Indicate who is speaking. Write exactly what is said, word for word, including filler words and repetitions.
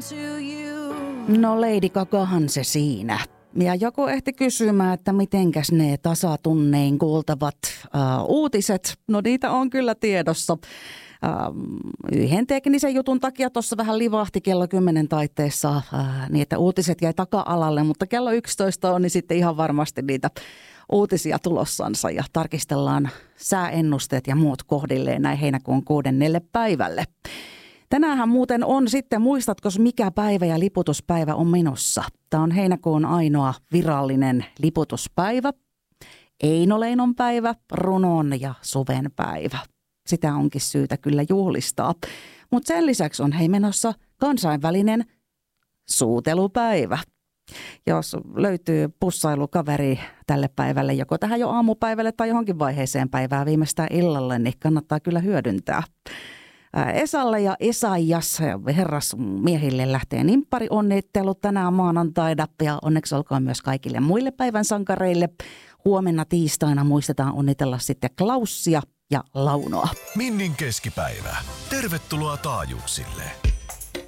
Speaker 1: No Lady Gagahan se siinä. Ja joku ehti kysymään, että mitenkäs ne tasatunnein kuultavat uh, uutiset. No niitä on kyllä tiedossa. Uh, yhden teknisen jutun takia tuossa vähän livahti kello kymmenen taitteessa uh, niin, että uutiset jäi taka-alalle. Mutta kello yksitoista on niin sitten ihan varmasti niitä uutisia tulossansa ja tarkistellaan sääennusteet ja muut kohdilleen näin heinäkuun kuudennelle päivälle. Tänäänhän muuten on sitten, muistatko mikä päivä ja liputuspäivä on menossa? Tämä on heinäkuun ainoa virallinen liputuspäivä, Einoleinon päivä, runon ja suven päivä. Sitä onkin syytä kyllä juhlistaa. Mutta sen lisäksi on hei menossa kansainvälinen suutelupäivä. Jos löytyy pussailukaveri tälle päivälle, joko tähän jo aamupäivälle tai johonkin vaiheeseen päivää viimeistään illalle, niin kannattaa kyllä hyödyntää. Esalle ja Esaias herrasmiehille lähtee nimpparionnittelut tänään maanantaina ja onneksi olkoon myös kaikille muille päivän sankareille. Huomenna tiistaina muistetaan onnitella sitten Klaussia ja Launoa.
Speaker 2: Minnin keskipäivä. Tervetuloa taajuuksille.